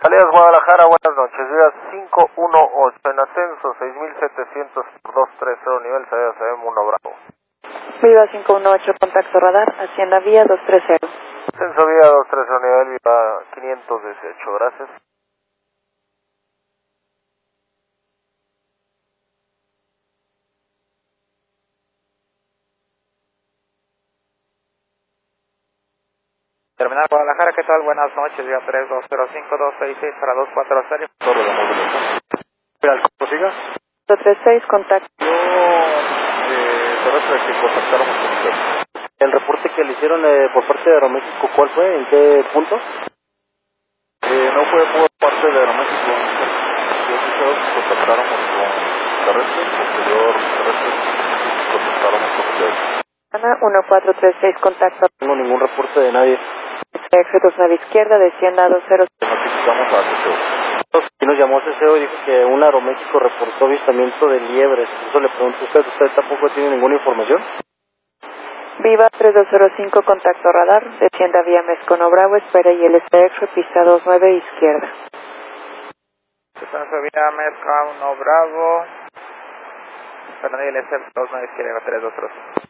Salidas Guadalajara, buenas noches, vía 518 en ascenso, 6700 por 230, nivel salida CM 1 Bravo. Viva 518, contacto radar, Hacienda Vía 230. Ascenso vía 230, nivel Viva 518, gracias. Terminal Guadalajara, ¿qué tal? Buenas noches, vía 3205-266 para 240. Torre de movilización. ¿Cómo siga? 236, contacto. Terrestre que contactaron con usted. El reporte que le hicieron por parte de Aeroméxico, ¿cuál fue? ¿En qué punto? No fue por parte de Aeroméxico. Yo escuchaba que contactáramos con terrestre, posterior terrestre, contactáramos con ustedes. Ana 1436, contacto. No tengo ningún reporte de nadie. Éxitos nave izquierda, descienda 20. Notificamos a CCO. Y nos llamó CCO y dijo que un Aeroméxico reportó avistamiento de liebres. Eso le pregunto a ¿usted tampoco tiene ninguna información? Viva 3205, contacto radar, descienda vía Mezcono Bravo, espera y LSX, pista 29 izquierda. Descenso vía Mezcono Bravo, Fernando y el 29 izquierda 323.